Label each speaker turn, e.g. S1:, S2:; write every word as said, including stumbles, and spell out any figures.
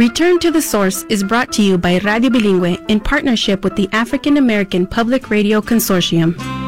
S1: Return to the Source is brought to you by Radio Bilingüe in partnership with the African American Public Radio Consortium.